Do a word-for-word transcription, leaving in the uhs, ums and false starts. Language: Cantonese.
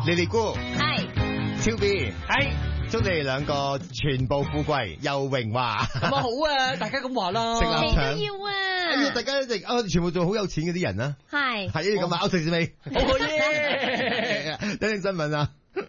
莉莉姑係超 B 係祝你哋兩個全部富貴又榮華。 咁啊好啊，大家咁話啦。 食臘腸你都要啊！ 哎呀，大家一直啊，全部做好有錢嗰啲人啊， 係係咁啊，歐食先未？ 好好嘢。 等陣新聞啊！